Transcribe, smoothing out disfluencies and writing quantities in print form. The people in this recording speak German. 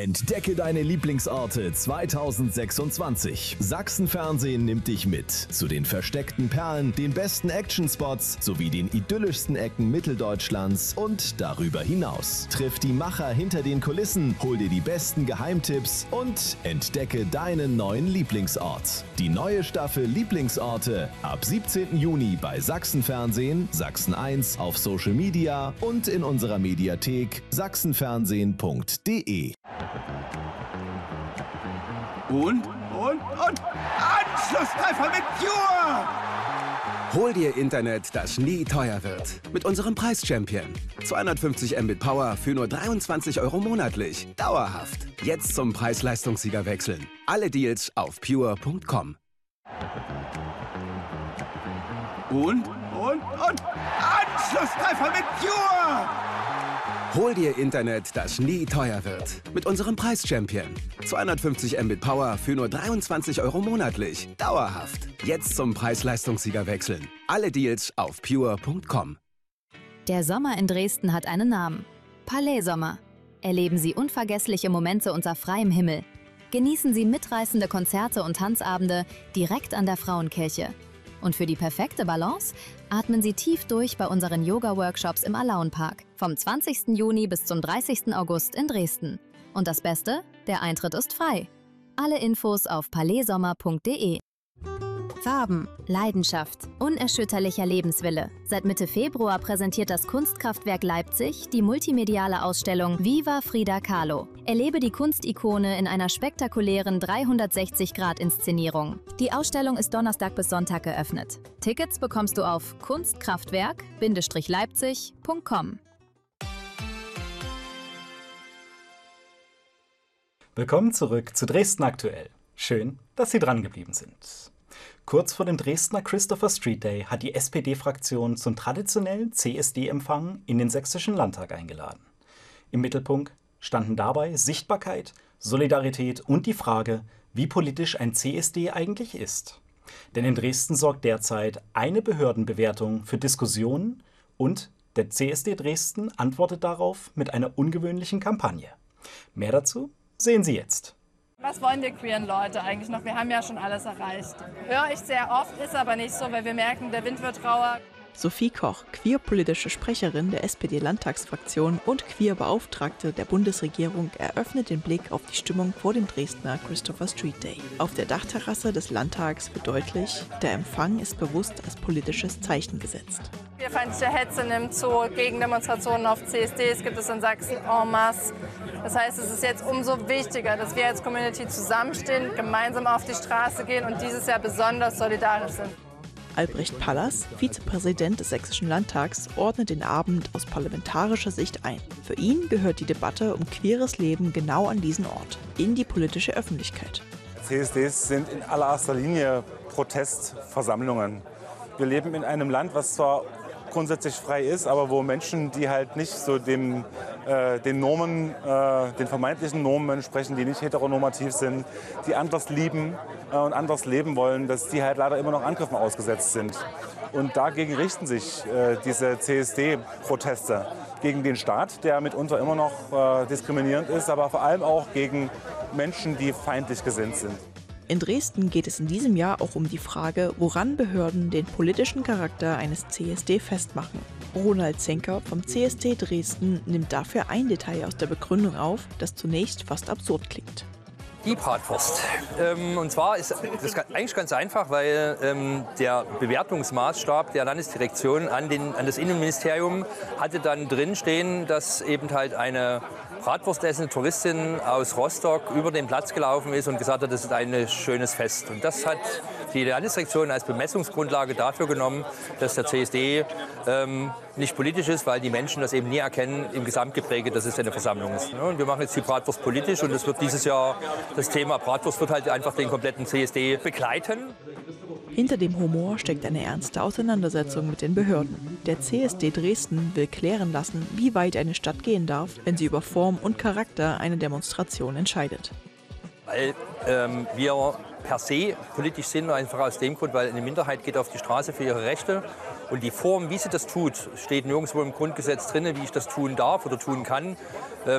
Entdecke deine Lieblingsorte 2026. Sachsenfernsehen nimmt dich mit zu den versteckten Perlen, den besten Actionspots sowie den idyllischsten Ecken Mitteldeutschlands und darüber hinaus. Triff die Macher hinter den Kulissen, hol dir die besten Geheimtipps und entdecke deinen neuen Lieblingsort. Die neue Staffel Lieblingsorte ab 17. Juni bei Sachsenfernsehen, Sachsen 1 auf Social Media und in unserer Mediathek sachsenfernsehen.de. Und Anschlusstreffer mit Pure! Hol dir Internet, das nie teuer wird. Mit unserem Preis-Champion. 250 Mbit Power für nur 23 € monatlich. Dauerhaft. Jetzt zum Preis-Leistungssieger wechseln. Alle Deals auf pure.com. Und Anschlusstreffer mit Pure! Hol dir Internet, das nie teuer wird. Mit unserem Preis-Champion. 250 Mbit Power für nur 23 € monatlich. Dauerhaft. Jetzt zum Preis-Leistungssieger wechseln. Alle Deals auf pure.com. Der Sommer in Dresden hat einen Namen. Palais Sommer. Erleben Sie unvergessliche Momente unter freiem Himmel. Genießen Sie mitreißende Konzerte und Tanzabende direkt an der Frauenkirche. Und für die perfekte Balance atmen Sie tief durch bei unseren Yoga-Workshops im Alaunpark vom 20. Juni bis zum 30. August in Dresden. Und das Beste? Der Eintritt ist frei. Alle Infos auf palaissommer.de. Farben, Leidenschaft, unerschütterlicher Lebenswille. Seit Mitte Februar präsentiert das Kunstkraftwerk Leipzig die multimediale Ausstellung Viva Frida Kahlo. Erlebe die Kunstikone in einer spektakulären 360-Grad-Inszenierung. Die Ausstellung ist Donnerstag bis Sonntag geöffnet. Tickets bekommst du auf kunstkraftwerk-leipzig.com. Willkommen zurück zu Dresden aktuell. Schön, dass Sie dran geblieben sind. Kurz vor dem Dresdner Christopher Street Day hat die SPD-Fraktion zum traditionellen CSD-Empfang in den Sächsischen Landtag eingeladen. Im Mittelpunkt standen dabei Sichtbarkeit, Solidarität und die Frage, wie politisch ein CSD eigentlich ist. Denn in Dresden sorgt derzeit eine Behördenbewertung für Diskussionen und der CSD Dresden antwortet darauf mit einer ungewöhnlichen Kampagne. Mehr dazu sehen Sie jetzt. Was wollen wir queeren Leute eigentlich noch? Wir haben ja schon alles erreicht. Höre ich sehr oft, ist aber nicht so, weil wir merken, der Wind wird rauer. Sophie Koch, queerpolitische Sprecherin der SPD-Landtagsfraktion und Queerbeauftragte der Bundesregierung, eröffnet den Blick auf die Stimmung vor dem Dresdner Christopher Street Day. Auf der Dachterrasse des Landtags wird deutlich, der Empfang ist bewusst als politisches Zeichen gesetzt. Queerfeindliche Hetze nimmt zu, Gegendemonstrationen auf CSDs gibt es in Sachsen en masse. Das heißt, es ist jetzt umso wichtiger, dass wir als Community zusammenstehen, gemeinsam auf die Straße gehen und dieses Jahr besonders solidarisch sind. Albrecht Pallas, Vizepräsident des Sächsischen Landtags, ordnet den Abend aus parlamentarischer Sicht ein. Für ihn gehört die Debatte um queeres Leben genau an diesen Ort, in die politische Öffentlichkeit. CSDs sind in allererster Linie Protestversammlungen. Wir leben in einem Land, was zwar grundsätzlich frei ist, aber wo Menschen, die halt nicht so den Normen, den vermeintlichen Normen entsprechen, die nicht heteronormativ sind, die anders lieben und anders leben wollen, dass die halt leider immer noch Angriffen ausgesetzt sind. Und dagegen richten sich diese CSD-Proteste gegen den Staat, der mitunter immer noch diskriminierend ist, aber vor allem auch gegen Menschen, die feindlich gesinnt sind. In Dresden geht es in diesem Jahr auch um die Frage, woran Behörden den politischen Charakter eines CSD festmachen. Ronald Zenker vom CSD Dresden nimmt dafür ein Detail aus der Begründung auf, das zunächst fast absurd klingt. Die Bratwurst. Und zwar ist das eigentlich ganz einfach, weil der Bewertungsmaßstab der Landesdirektion an das Innenministerium hatte dann drin stehen, dass eben halt eine bratwurstessende Touristin aus Rostock über den Platz gelaufen ist und gesagt hat, das ist ein schönes Fest. Und das hat die Landesdirektion als Bemessungsgrundlage dafür genommen, dass der CSD nicht politisch ist, weil die Menschen das eben nie erkennen im Gesamtgepräge, dass es eine Versammlung ist. Und wir machen jetzt die Bratwurst politisch und es wird dieses Jahr, das Thema Bratwurst wird halt einfach den kompletten CSD begleiten. Hinter dem Humor steckt eine ernste Auseinandersetzung mit den Behörden. Der CSD Dresden will klären lassen, wie weit eine Stadt gehen darf, wenn sie über Form und Charakter einer Demonstration entscheidet. Weil wir per se politisch sind, einfach aus dem Grund, weil eine Minderheit geht auf die Straße für ihre Rechte. Und die Form, wie sie das tut, steht nirgendwo im Grundgesetz drin, wie ich das tun darf oder tun kann.